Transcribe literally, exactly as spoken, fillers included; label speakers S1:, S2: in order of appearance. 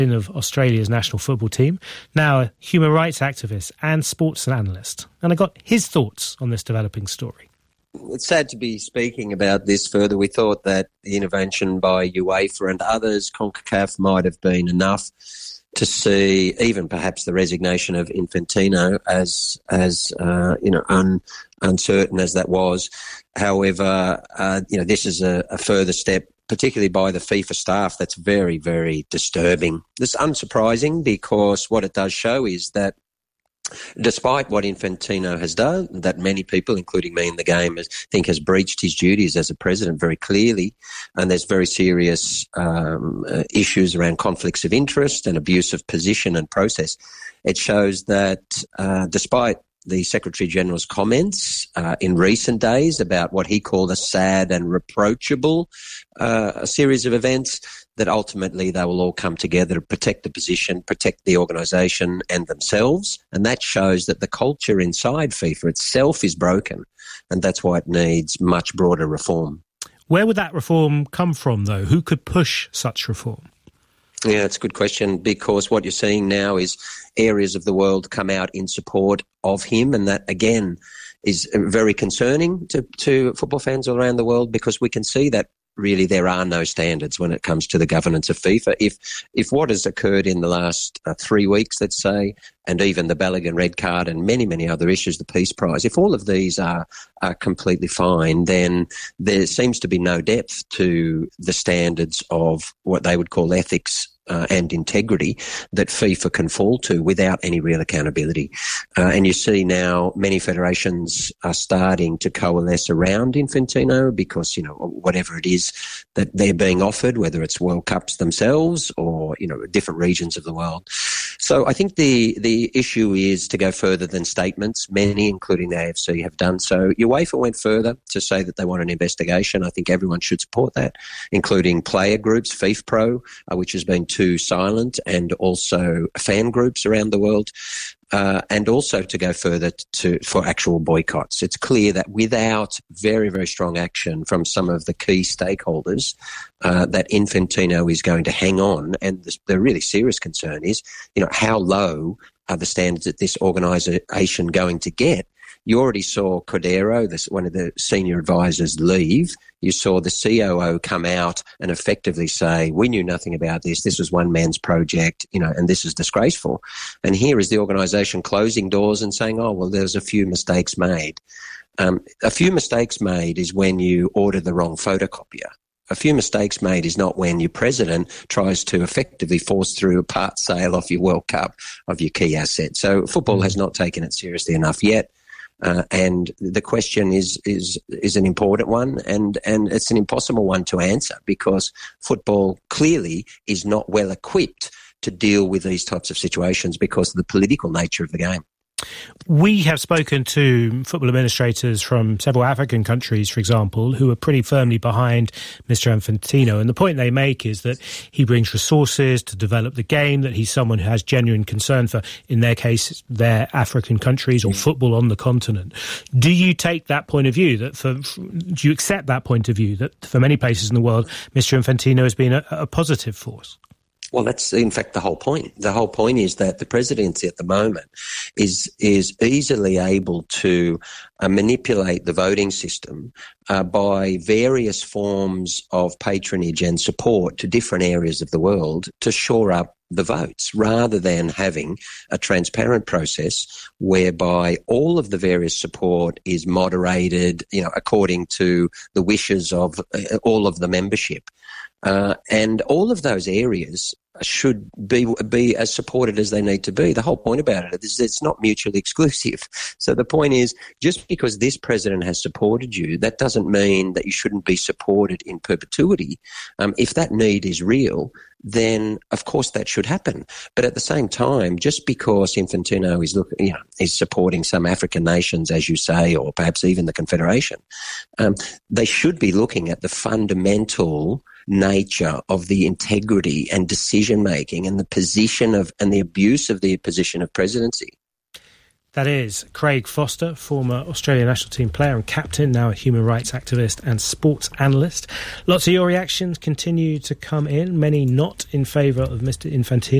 S1: of Australia's national football team, now a human rights activist and sports analyst. And I got his thoughts on this developing story.
S2: It's sad to be speaking about this further. We thought that the intervention by UEFA and others, CONCACAF, might have been enough to see even perhaps the resignation of Infantino, as as uh, you know un, uncertain as that was. However, uh, you know this is a, a further step, particularly by the FIFA staff, that's very, very disturbing. This is unsurprising because what it does show is that despite what Infantino has done, that many people, including me in the game, think has breached his duties as a president very clearly, and there's very serious um, uh, issues around conflicts of interest and abuse of position and process. It shows that uh, despite the Secretary-General's comments uh, in recent days about what he called a sad and reproachable uh, a series of events, that ultimately they will all come together to protect the position, protect the organisation and themselves. And that shows that the culture inside FIFA itself is broken, and that's why it needs much broader reform.
S1: Where would that reform come from, though? Who could push such reform?
S2: Yeah, it's a good question, because what you're seeing now is areas of the world come out in support of him, and that, again, is very concerning to, to football fans all around the world, because we can see that really there are no standards when it comes to the governance of FIFA. If if what has occurred in the last uh, three weeks, let's say, and even the Balogun red card and many, many other issues, the Peace Prize, if all of these are, are completely fine, then there seems to be no depth to the standards of what they would call ethics Uh, and integrity that FIFA can fall to without any real accountability. Uh, and you see now many federations are starting to coalesce around Infantino because, you know, whatever it is that they're being offered, whether it's World Cups themselves or, you know, different regions of the world. So I think the, the issue is to go further than statements. Many, including the A F C, have done so. UEFA went further to say that they want an investigation. I think everyone should support that, including player groups, FIFPro, uh, which has been too silent, and also fan groups around the world, uh, and also to go further to for actual boycotts. It's clear that without very, very strong action from some of the key stakeholders, uh, that Infantino is going to hang on. And the, the really serious concern is, you know, how low are the standards that this organisation going to get? You already saw Cordero, this, one of the senior advisors, leave. You saw the C O O come out and effectively say, we knew nothing about this. This was one man's project, you know, and this is disgraceful. And here is the organisation closing doors and saying, oh, well, there's a few mistakes made. Um, a few mistakes made is when you order the wrong photocopier. A few mistakes made is not when your president tries to effectively force through a part sale of your World Cup, of your key asset. So football has not taken it seriously enough yet. Uh, and the question is is is an important one, and, and it's an impossible one to answer, because football clearly is not well equipped to deal with these types of situations because of the political nature of the game.
S1: We have spoken to football administrators from several African countries, for example, who are pretty firmly behind Mister Infantino. And the point they make is that he brings resources to develop the game, that he's someone who has genuine concern for, in their case, their African countries or football on the continent. Do you take that point of view? That for, do you accept that point of view, that for many places in the world, Mister Infantino has been a, a positive force?
S2: Well, that's in fact the whole point. The whole point is that the presidency at the moment is is easily able to uh, manipulate the voting system uh, by various forms of patronage and support to different areas of the world to shore up the votes, rather than having a transparent process whereby all of the various support is moderated, you know, according to the wishes of uh, all of the membership. Uh, and all of those areas should be be as supported as they need to be. The whole point about it is it's not mutually exclusive. So the point is, just because this president has supported you, that doesn't mean that you shouldn't be supported in perpetuity. Um, if that need is real, then of course that should happen. But at the same time, just because Infantino is looking, you know, is supporting some African nations, as you say, or perhaps even the Confederation, um, they should be looking at the fundamental nature of the integrity and decision making and the position of and the abuse of the position of presidency.
S1: That is Craig Foster, former Australian national team player and captain, now a human rights activist and sports analyst. Lots of your reactions continue to come in, many not in favour of Mister Infantino.